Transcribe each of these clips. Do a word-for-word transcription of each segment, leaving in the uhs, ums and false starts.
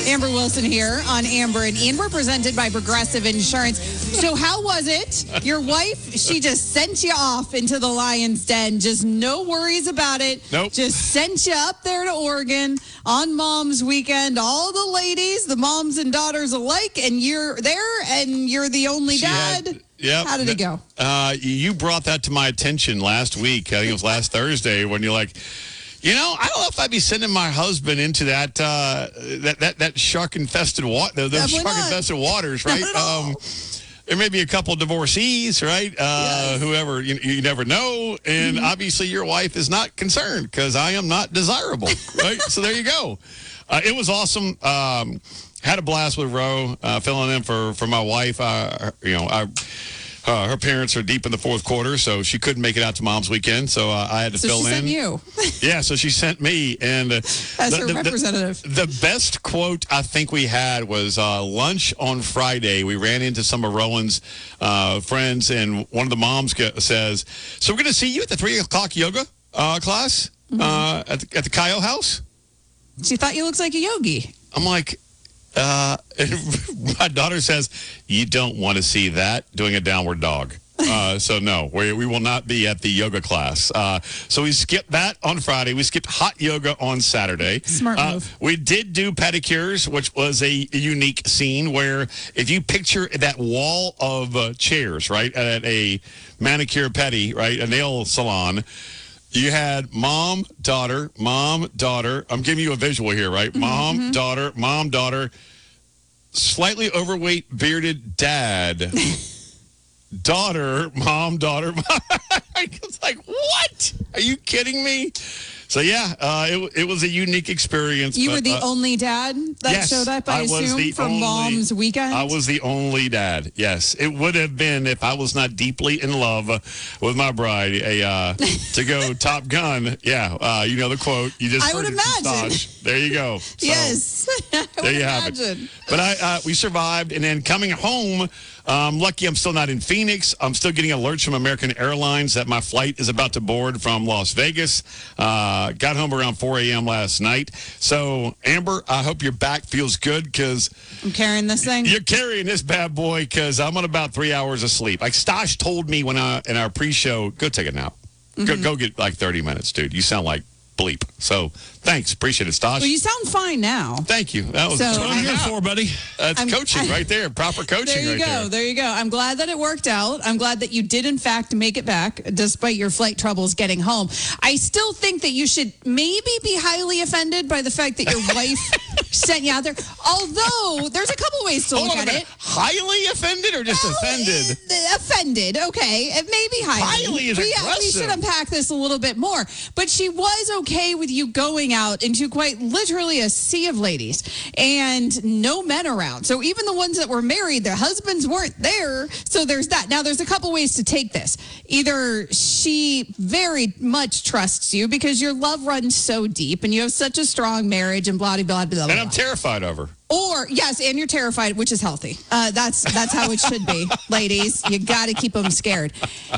Amber Wilson here on Amber and Ian. We're presented by Progressive Insurance. So how was it? Your wife, she just sent you off into the lion's den. Just no worries about it. Nope. Just sent you up there to Oregon on Mom's Weekend. All the ladies, the moms and daughters alike, and you're there, and you're the only She dad. had- Yep. How did it go? Uh, you brought that to my attention last week. I think it was last Thursday when you're like, you know, I don't know if I'd be sending my husband into that uh, that that that shark infested water, those shark infested waters, right? Not at all. Um, there may be a couple of divorcees, right? Uh, Yes. Whoever you, you never know, and Mm-hmm. obviously your wife is not concerned because I am not desirable, right? So there you go. Uh, it was awesome. Um, had a blast with Ro, uh, filling in for for my wife. Uh, you know, I. Uh, her parents are deep in the fourth quarter, so she couldn't make it out to Mom's Weekend, so uh, I had to So fill she in. sent you Yeah, so she sent me, and uh, as the, her the- representative. The, the best quote I think we had was uh, lunch on Friday. We ran into some of Rowan's uh, friends, and one of the moms get, says, "So we're going to see you at the three o'clock yoga uh, class Mm-hmm. uh, at the, at the Kyle house." She thought you looked like a yogi. I'm like, uh, my daughter says, "You don't want to see that doing a downward dog." Uh, so no, we, we will not be at the yoga class. Uh, so we skipped that on Friday. We skipped hot yoga on Saturday. Smart Uh, move. we did do pedicures, which was a unique scene where if you picture that wall of uh, chairs, right, at a manicure pedi, right, a nail salon, you had mom, daughter, mom, daughter. I'm giving you a visual here, right? Mom, Mm-hmm. daughter, mom, daughter, slightly overweight, bearded dad. Daughter, mom, daughter. It's like, what? Are you kidding me? So, yeah, uh, it, it was a unique experience. You but, were the uh, only dad that yes, showed up, I, was assume, the for only- Mom's Weekend? I was the only dad, yes. It would have been, if I was not deeply in love with my bride, a uh, to go Top Gun. Yeah, uh, you know the quote. You just I heard would it from imagine. Stosh. There you go. So, Yes. I there would you have imagine. it. But I, uh, we survived, and then coming home, um, lucky I'm still not in Phoenix. I'm still getting alerts from American Airlines that my flight is about to board from Las Vegas. Uh, got home around four a.m. last night. So, Amber, I hope your back feels good because I'm carrying this thing. you're carrying this bad boy because I'm on about three hours of sleep. Like Stosh told me when I in our pre-show, go take a nap. Mm-hmm. Go, go get like thirty minutes, dude. You sound like bleep. So, thanks. Appreciate it, Stosh. Well, you sound fine now. Thank you. That was So, that's what I'm I- here for, buddy. That's I'm- coaching I- right there. Proper coaching There you right go. there. There you go. I'm glad that it worked out. I'm glad that you did, in fact, make it back despite your flight troubles getting home. I still think that you should maybe be highly offended by the fact that your wife sent you out there. Although, there's a couple ways to Hold look on a at minute. it. Highly offended or just Well, offended? uh, offended, okay. Uh, Maybe highly. Highly is we, we aggressive. should unpack this a little bit more. But she was okay with you going out into quite literally a sea of ladies and no men around. So even the ones that were married, their husbands weren't there. So there's that. Now, there's a couple ways to take this. Either she very much trusts you because your love runs so deep and you have such a strong marriage and blah, blah, blah, blah, blah. And I'm terrified of her. Or yes, and you're terrified, which is healthy. Uh, that's that's how it should be, ladies. You got to keep them scared.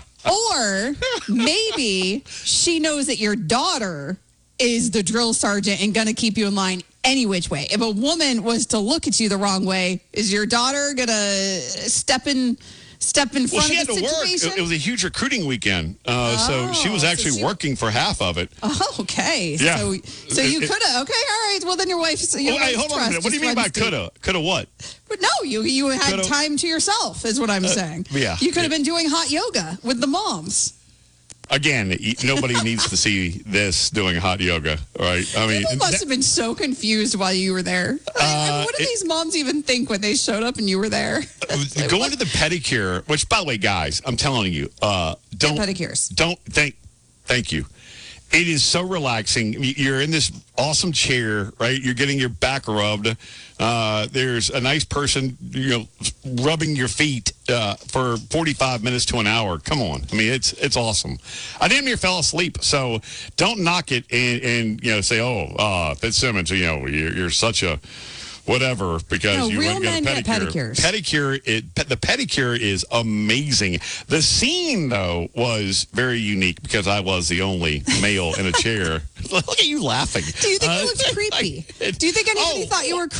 Or maybe she knows that your daughter is the drill sergeant and going to keep you in line any which way. If a woman was to look at you the wrong way, is your daughter going to step in? Step in Well, front she of had the to work. situation. It, it was a huge recruiting weekend. Uh, so she was Oh, so actually she- working for half of it. Oh, okay. Yeah. So, so you It- could have. Okay, all right. Well, then your wife. Your Oh, hey, wife's hold on a trust minute. What do you just mean by runs deep. coulda? Coulda what? But no, you you had Coulda- time to yourself, is what I'm saying. yeah. You could have been doing hot yoga with the moms. Again, y- nobody needs to see this doing hot yoga, right? I mean, People must have been so confused while you were there. Like, I mean, what did Uh, it- these moms even think when they showed up and you were there? that- going to the pedicure, which, by the way, guys, I'm telling you, uh, don't pedicures. Don't thank, thank you. It is so relaxing. Y- You're in this awesome chair, right? You're getting your back rubbed. Uh, there's a nice person, you know, rubbing your feet uh, for forty-five minutes to an hour. Come on, I mean, it's it's awesome. I damn near fell asleep. So don't knock it and, and you know say, oh, uh, Fitzsimmons, you know, you're, you're such a whatever because No, you real wouldn't get a men get pedicure. pedicures. Pedicure, it, pe- the pedicure is amazing. The scene though was very unique because I was the only male in a chair. Look at you laughing. Do you think Uh, it looks creepy? like, Do you think anybody oh, thought you were